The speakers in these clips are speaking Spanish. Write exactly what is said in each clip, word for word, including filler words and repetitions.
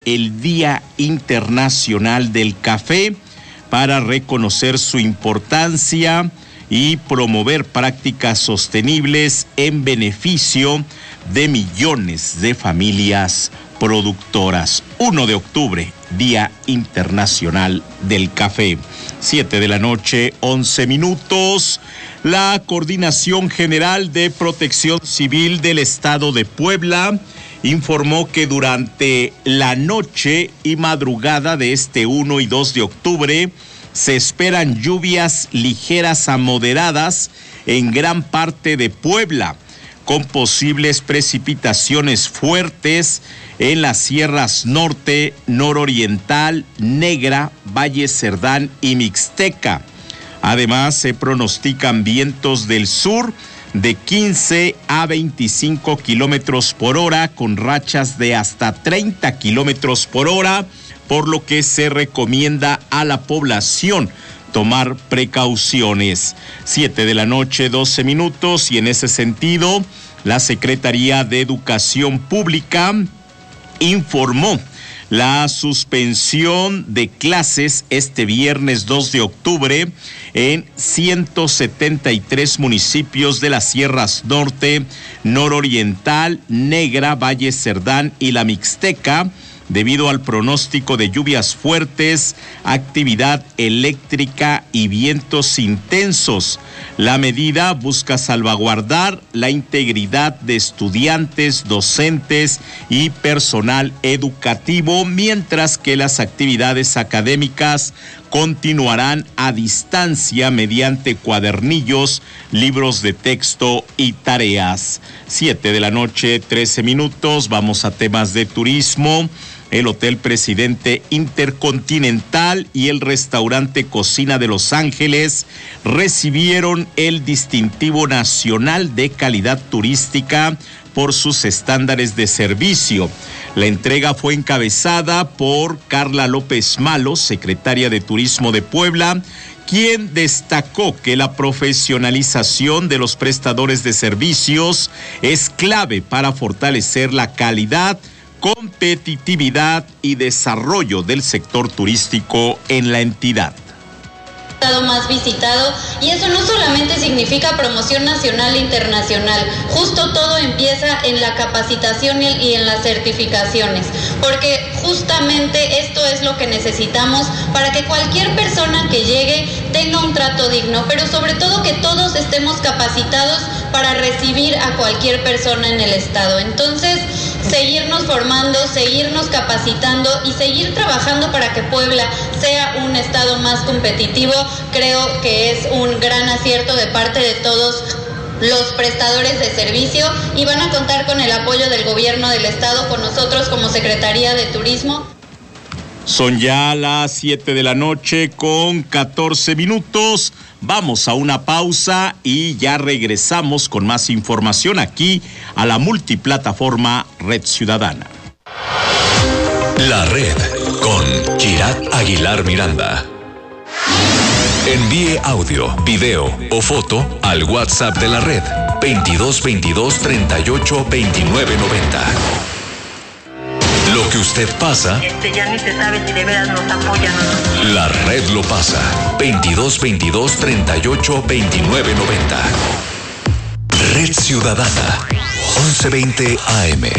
el Día Internacional del Café para reconocer su importancia y promover prácticas sostenibles en beneficio de millones de familias productoras. primero de octubre, Día Internacional del Café. siete de la noche, once minutos. La Coordinación General de Protección Civil del Estado de Puebla informó que durante la noche y madrugada de este primero y dos de octubre se esperan lluvias ligeras a moderadas en gran parte de Puebla, con posibles precipitaciones fuertes en las sierras norte, nororiental, Negra, Valle Cerdán y Mixteca. Además, se pronostican vientos del sur de quince a veinticinco kilómetros por hora, con rachas de hasta treinta kilómetros por hora, por lo que se recomienda a la población tomar precauciones. siete de la noche, doce minutos, y en ese sentido, la Secretaría de Educación Pública informó la suspensión de clases este viernes dos de octubre en ciento setenta y tres municipios de las sierras norte, nororiental, Negra, Valle Cerdán y la Mixteca, debido al pronóstico de lluvias fuertes, actividad eléctrica y vientos intensos. La medida busca salvaguardar la integridad de estudiantes, docentes y personal educativo, mientras que las actividades académicas continuarán a distancia mediante cuadernillos, libros de texto y tareas. siete de la noche, trece minutos. Vamos a temas de turismo. El Hotel Presidente Intercontinental y el restaurante Cocina de Los Ángeles recibieron el distintivo nacional de calidad turística por sus estándares de servicio. La entrega fue encabezada por Carla López Malo, secretaria de Turismo de Puebla, quien destacó que la profesionalización de los prestadores de servicios es clave para fortalecer la calidad, competitividad y desarrollo del sector turístico en la entidad. Más visitado, y eso no solamente significa promoción nacional e internacional, justo todo empieza en la capacitación y en las certificaciones, porque justamente esto es lo que necesitamos para que cualquier persona que llegue tenga un trato digno, pero sobre todo que todos estemos capacitados para recibir a cualquier persona en el estado. Entonces, seguirnos formando, seguirnos capacitando y seguir trabajando para que Puebla sea un estado más competitivo, creo que es un gran acierto de parte de todos los prestadores de servicio, y van a contar con el apoyo del gobierno del estado, con nosotros como Secretaría de Turismo. Son ya las siete de la noche con catorce minutos. Vamos a una pausa y ya regresamos con más información aquí a la multiplataforma Red Ciudadana. La Red con Kirat Aguilar Miranda. Envíe audio, video o foto al WhatsApp de la Red veintidós veintidós treinta y ocho veintinueve noventa. Lo que usted pasa, este ya ni se sabe si de veras nos apoyan o no. La Red lo pasa. veintidós veintidós treinta y ocho veintinueve noventa. Red Ciudadana, once veinte A M.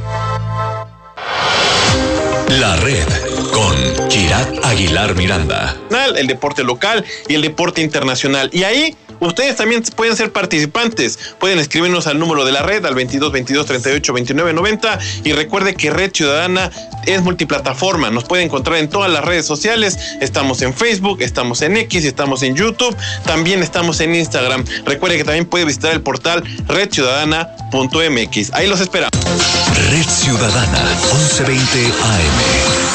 La Red con Kirat Aguilar Miranda. El deporte local y el deporte internacional. Y ahí ustedes también pueden ser participantes. Pueden escribirnos al número de la Red, al veintidós veintidós treinta y ocho veintinueve noventa. Y recuerde que Red Ciudadana es multiplataforma. Nos puede encontrar en todas las redes sociales. Estamos en Facebook, estamos en X, estamos en YouTube. También estamos en Instagram. Recuerde que también puede visitar el portal red ciudadana punto m x. Ahí los esperamos. Red Ciudadana, once veinte A M.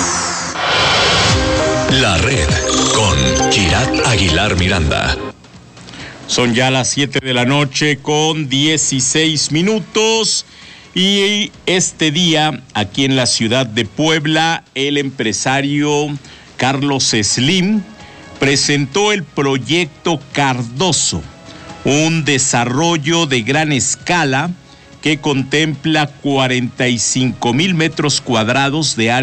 La Red con Kirat Aguilar Miranda. Son ya las siete de la noche con dieciséis minutos. Y este día, aquí en la ciudad de Puebla, el empresario Carlos Slim presentó el proyecto Cardoso, un desarrollo de gran escala que contempla cuarenta y cinco mil metros cuadrados de área